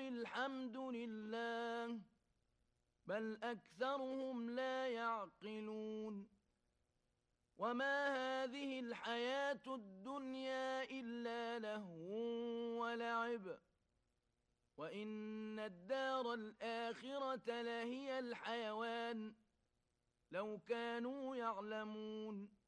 الحمد لله بل أكثرهم لا يعقلون وما هذه الحياة الدنيا إلا لهو ولعب وإن الدار الآخرة لهي الحيوان لو كانوا يعلمون